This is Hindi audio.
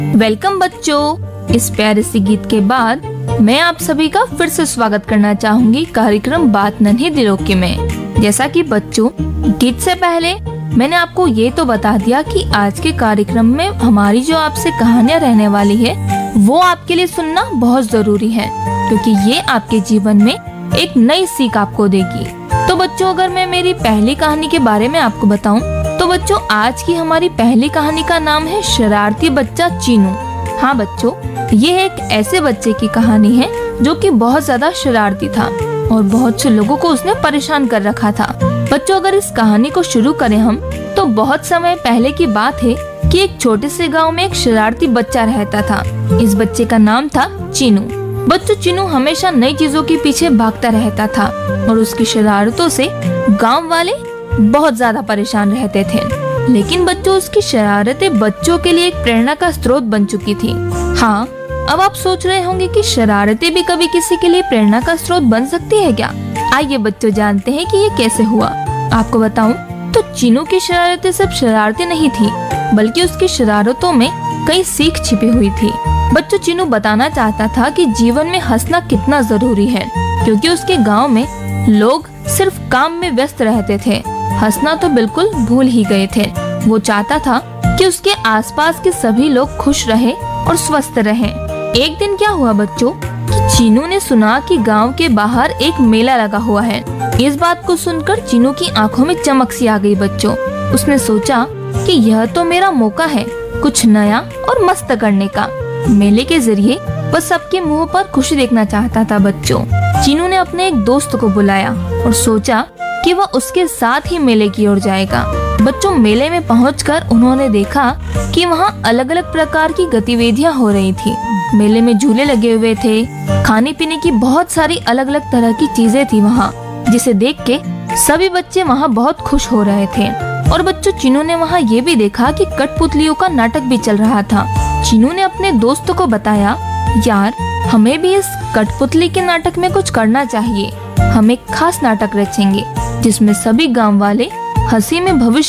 वेलकम बच्चों। इस प्यारे सी गीत के बाद मैं आप सभी का फिर से स्वागत करना चाहूंगी कार्यक्रम बात नन्हे दिलों की में। जैसा कि बच्चों, गीत से पहले मैंने आपको ये तो बता दिया कि आज के कार्यक्रम में हमारी जो आपसे कहानियाँ रहने वाली है वो आपके लिए सुनना बहुत जरूरी है, क्योंकि ये आपके जीवन में एक नई सीख आपको देगी। तो बच्चों, अगर मैं मेरी पहली कहानी के बारे में आपको बताऊं तो बच्चों, आज की हमारी पहली कहानी का नाम है शरारती बच्चा चीनू। हाँ बच्चों, ये एक ऐसे बच्चे की कहानी है जो कि बहुत ज्यादा शरारती था और बहुत से लोगों को उसने परेशान कर रखा था। बच्चों, अगर इस कहानी को शुरू करें हम तो बहुत समय पहले की बात है कि एक छोटे से गांव में एक शरारती बच्चा रहता था। इस बच्चे का नाम था चीनू। बच्चों, चीनू हमेशा नई चीजों के पीछे भागता रहता था और उसकी शरारतों से गांव वाले बहुत ज्यादा परेशान रहते थे। लेकिन बच्चों, उसकी शरारतें बच्चों के लिए एक प्रेरणा का स्रोत बन चुकी थी। हाँ, अब आप सोच रहे होंगे कि शरारतें भी कभी किसी के लिए प्रेरणा का स्रोत बन सकती है क्या? आइए बच्चों, जानते हैं कि ये कैसे हुआ। आपको बताऊं तो चीनू की शरारतें सिर्फ शरारतें नहीं थी, बल्कि उसकी शरारतों में कई सीख छिपी हुई थी। बच्चों, चीनू बताना चाहता था कि जीवन में हंसना कितना जरूरी है, क्योंकि उसके गांव में लोग सिर्फ काम में व्यस्त रहते थे, हंसना तो बिल्कुल भूल ही गए थे। वो चाहता था कि उसके आसपास के सभी लोग खुश रहे और स्वस्थ रहें। एक दिन क्या हुआ बच्चों कि चीनू ने सुना कि गांव के बाहर एक मेला लगा हुआ है। इस बात को सुनकर चीनू की आंखों में चमक सी आ गई बच्चों। उसने सोचा कि यह तो मेरा मौका है कुछ नया और मस्त करने का। मेले के जरिए वह सबके मुंह पर खुशी देखना चाहता था बच्चों। चीनू ने अपने एक दोस्त को बुलाया और सोचा कि वह उसके साथ ही मेले की ओर जाएगा। बच्चों, मेले में पहुंचकर उन्होंने देखा कि वहां अलग अलग प्रकार की गतिविधियां हो रही थी। मेले में झूले लगे हुए थे, खाने पीने की बहुत सारी अलग अलग तरह की चीजें थी वहां, जिसे देख के सभी बच्चे वहां बहुत खुश हो रहे थे। और बच्चों, चीनू ने वहां ये भी देखा कि कठपुतलियों का नाटक भी चल रहा था। चीनू ने अपने दोस्त को बताया, यार हमें भी इस कठपुतली के नाटक में कुछ करना चाहिए। हम एक खास नाटक रचेंगे जिसमें सभी गांव वाले हंसी में भविष्य